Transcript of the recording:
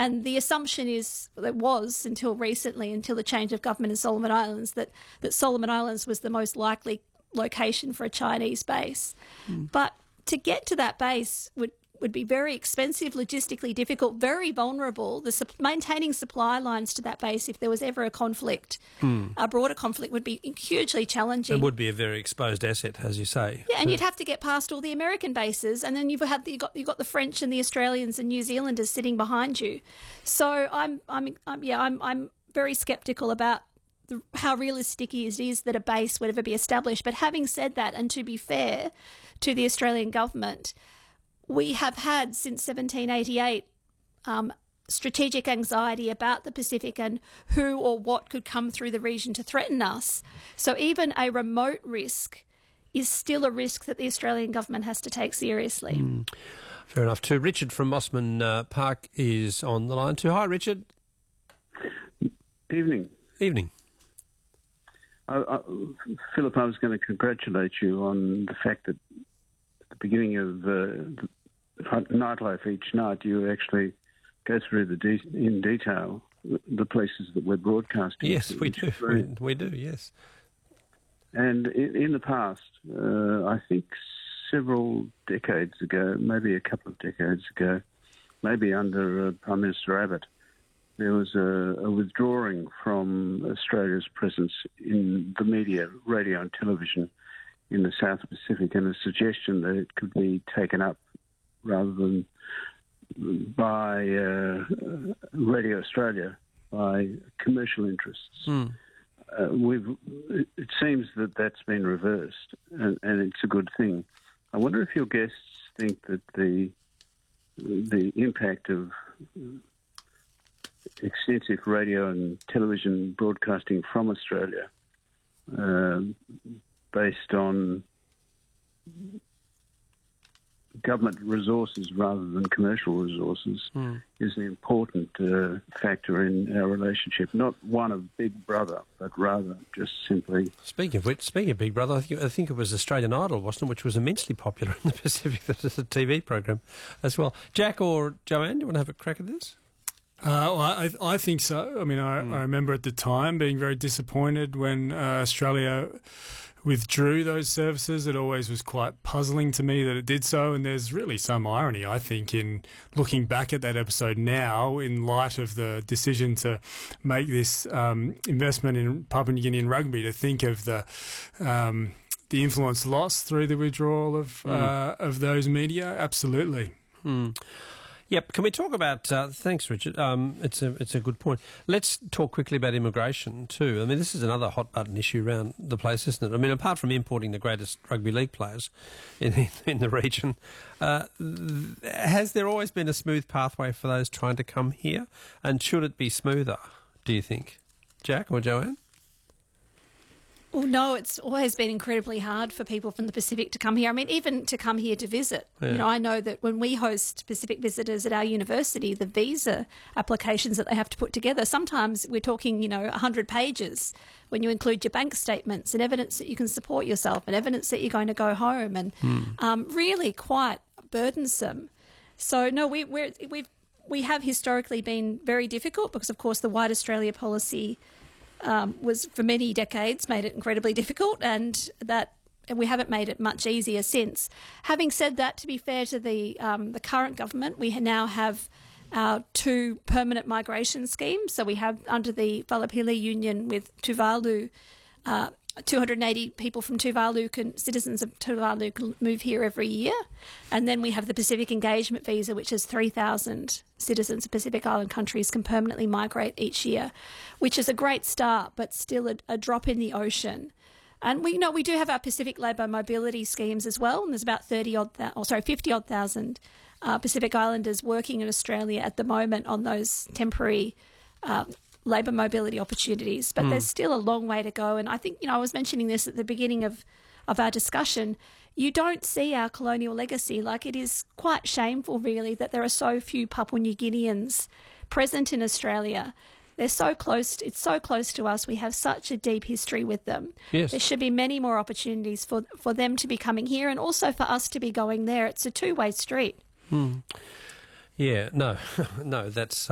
And the assumption was until recently, until the change of government in Solomon Islands, that Solomon Islands was the most likely location for a Chinese base. But to get to that base would be very expensive, logistically difficult, very vulnerable. Maintaining supply lines to that base, if there was ever a conflict, a broader conflict, would be hugely challenging. It would be a very exposed asset, as you say. Yeah, and you'd have to get past all the American bases, and then you've got the French and the Australians and New Zealanders sitting behind you. So I'm very sceptical about how realistic it is that a base would ever be established. But having said that, and to be fair to the Australian government, we have had since 1788 strategic anxiety about the Pacific and who or what could come through the region to threaten us. So even a remote risk is still a risk that the Australian government has to take seriously. Fair enough. Too. Richard from Mossman Park is on the line too. Hi, Richard. Evening. Evening. Philip, I was going to congratulate you on the fact that at the beginning of Nightlife each night, you actually go through in detail the places that we're broadcasting. Yes, we do. We do, yes. And in the past, I think several decades ago, maybe a couple of decades ago, maybe under Prime Minister Abbott, there was a withdrawing from Australia's presence in the media, radio and television in the South Pacific, and a suggestion that it could be taken up rather than by Radio Australia, by commercial interests. It seems that that's been reversed, and it's a good thing. I wonder if your guests think that the impact of extensive radio and television broadcasting from Australia, based on government resources rather than commercial resources, is an important factor in our relationship. Not one of Big Brother, but rather just simply... Speaking of Big Brother, I think it was Australian Idol, wasn't it, which was immensely popular in the Pacific. That is a TV program as well. Jack or Joanne, do you want to have a crack at this? I think so. I mean, I remember at the time being very disappointed when Australia withdrew those services. It always was quite puzzling to me that it did so, and there's really some irony, I think, in looking back at that episode now in light of the decision to make this investment in Papua New Guinean rugby, to think of the influence lost through the withdrawal of those media. Absolutely. Yep. Can we talk about? Thanks, Richard. It's a good point. Let's talk quickly about immigration too. I mean, this is another hot button issue around the place, isn't it? I mean, apart from importing the greatest rugby league players in the region, has there always been a smooth pathway for those trying to come here? And should it be smoother? Do you think, Jack or Joanne? Well, no, it's always been incredibly hard for people from the Pacific to come here. I mean, even to come here to visit. Yeah. You know, I know that when we host Pacific visitors at our university, the visa applications that they have to put together, sometimes we're talking, 100 pages when you include your bank statements and evidence that you can support yourself and evidence that you're going to go home, and really quite burdensome. So, no, we have historically been very difficult because, of course, the White Australia policy was for many decades made it incredibly difficult, and we haven't made it much easier since. Having said that, to be fair to the current government, we now have our 2 permanent migration schemes. So we have, under the Valapili Union with Tuvalu, 280 people from Tuvalu, citizens of Tuvalu, can move here every year. And then we have the Pacific Engagement Visa, which is 3,000 citizens of Pacific Island countries can permanently migrate each year, which is a great start, but still a drop in the ocean. And we do have our Pacific Labour Mobility schemes as well, and there's about 50-odd thousand Pacific Islanders working in Australia at the moment on those temporary labour mobility opportunities, but there's still a long way to go. And I think, I was mentioning this at the beginning of our discussion, you don't see our colonial legacy. Like, it is quite shameful, really, that there are so few Papua New Guineans present in Australia. It's so close to us. We have such a deep history with them. Yes. There should be many more opportunities for them to be coming here and also for us to be going there. It's a two-way street. Yeah, no, that's...